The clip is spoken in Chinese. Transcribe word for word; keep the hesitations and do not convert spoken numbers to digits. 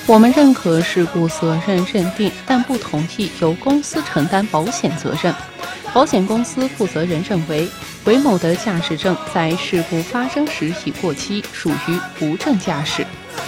我们认可事故责任认定，但不同意由公司承担保险责任。保险公司负责人认为，韦某的驾驶证在事故发生时已过期，属于无证驾驶。